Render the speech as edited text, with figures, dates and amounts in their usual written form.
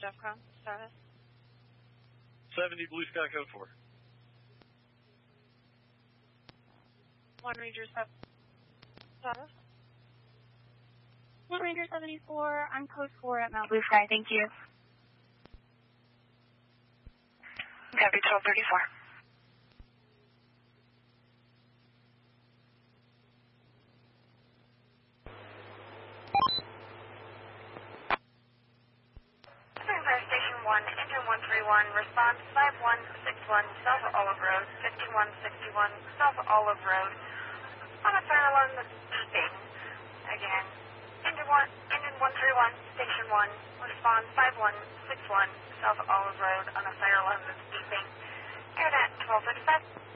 DEFCON status. 70 Blue Sky Code 4. 1 Ranger 7 status. 1 Ranger 74, I'm code 4 at Mount Blue Sky, thank you. Copy 1234. Empire Station 1, engine 131, response 5161, South Olive Road, 5161, South Olive Road, on a fire alarm that's beeping. Again, engine 131, Station 1, response 5161, South Olive Road, on a fire alarm that's beeping. AirNet 1235.